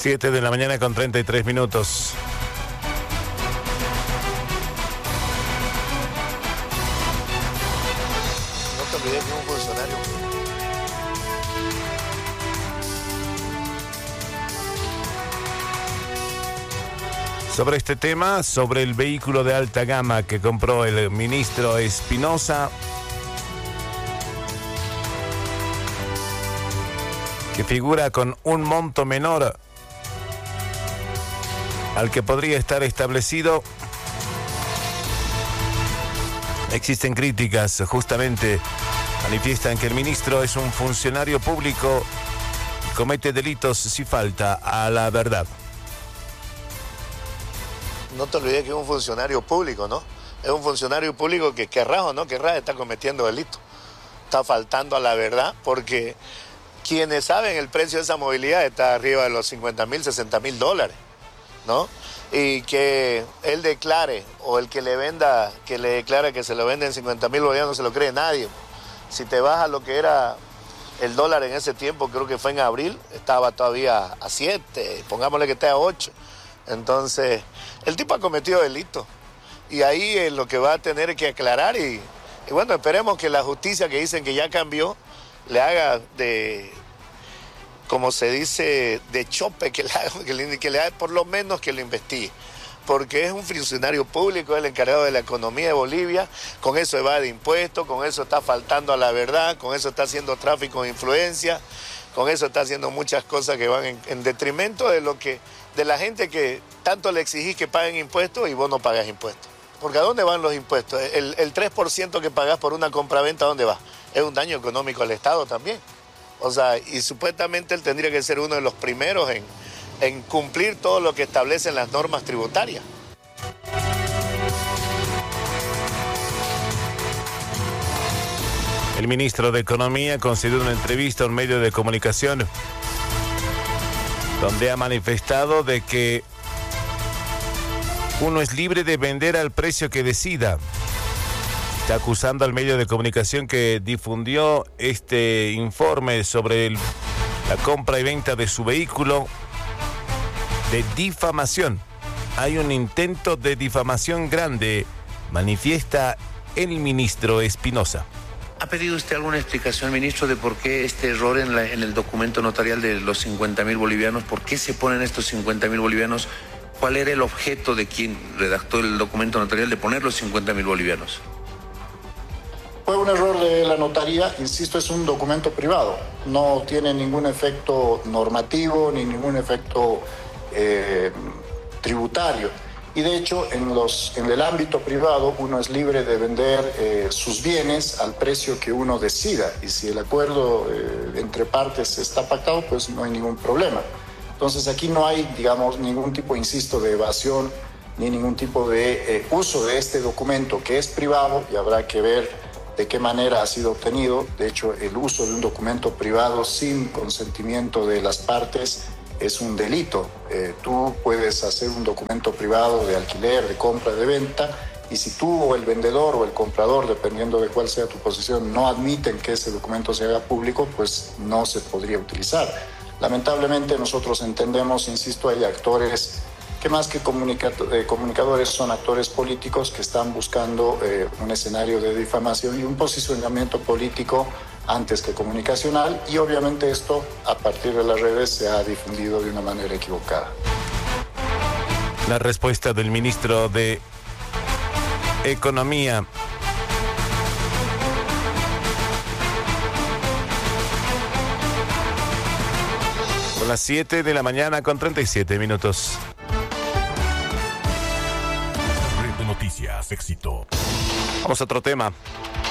7 de la mañana con 33 minutos. No te olvides que es un funcionario. Sobre este tema, sobre el vehículo de alta gama que compró el ministro Espinosa, que figura con un monto menor al que podría estar establecido. Existen críticas, justamente manifiestan que el ministro es un funcionario público y comete delitos si falta a la verdad. No te olvides que es un funcionario público, ¿no? Es un funcionario público que querrás o no querrás está cometiendo delito. Está faltando a la verdad porque quienes saben el precio de esa movilidad está arriba de los $50,000, $60,000, ¿no? Y que él declare, o el que le venda, que le declare que se lo venden 50,000 bolivianos, no se lo cree nadie. Si te vas a lo que era el dólar en ese tiempo, creo que fue en abril, estaba todavía a 7, pongámosle que esté a 8. Entonces, el tipo ha cometido delito. Y ahí es lo que va a tener que aclarar y bueno, esperemos que la justicia, que dicen que ya cambió, le haga de, como se dice, de chope, que le haga por lo menos que lo investigue. Porque es un funcionario público, es el encargado de la economía de Bolivia, con eso evade impuestos, con eso está faltando a la verdad, con eso está haciendo tráfico de influencia, con eso está haciendo muchas cosas que van en detrimento de la gente que tanto le exigís que paguen impuestos y vos no pagas impuestos. Porque ¿a dónde van los impuestos? El 3% que pagás por una compraventa, ¿a dónde va? Es un daño económico al Estado también. O sea, y supuestamente él tendría que ser uno de los primeros en cumplir todo lo que establecen las normas tributarias. El ministro de Economía concedió una entrevista a un medio de comunicación donde ha manifestado de que uno es libre de vender al precio que decida. Está acusando al medio de comunicación que difundió este informe sobre la compra y venta de su vehículo de difamación. Hay un intento de difamación grande, manifiesta el ministro Espinosa. ¿Ha pedido usted alguna explicación, ministro, de por qué este error en el documento notarial de los 50,000 bolivianos? ¿Por qué se ponen estos 50,000 bolivianos? ¿Cuál era el objeto de quien redactó el documento notarial de poner los 50,000 bolivianos? Fue un error de la notaría, insisto, es un documento privado. No tiene ningún efecto normativo ni ningún efecto tributario. Y de hecho, en el ámbito privado, uno es libre de vender sus bienes al precio que uno decida. Y si el acuerdo entre partes está pactado, pues no hay ningún problema. Entonces aquí no hay, digamos, ningún tipo, insisto, de evasión ni ningún tipo de uso de este documento que es privado y habrá que ver de qué manera ha sido obtenido. De hecho, el uso de un documento privado sin consentimiento de las partes es un delito. Tú puedes hacer un documento privado de alquiler, de compra, de venta, y si tú o el vendedor o el comprador, dependiendo de cuál sea tu posición, no admiten que ese documento se haga público, pues no se podría utilizar. Lamentablemente nosotros entendemos, insisto, hay actores que más que comunicadores son actores políticos que están buscando un escenario de difamación y un posicionamiento político antes que comunicacional, y obviamente esto a partir de las redes se ha difundido de una manera equivocada. La respuesta del ministro de Economía. Son las 7 de la mañana con 37 minutos. Red de Noticias, Éxito. Vamos a otro tema.